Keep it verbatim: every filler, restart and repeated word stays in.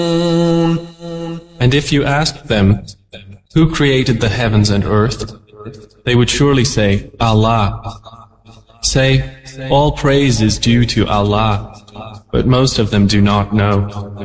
And if you asked them, who created the heavens and earth, they would surely say, Allah. Say, all praise is due to Allah, but most of them do not know.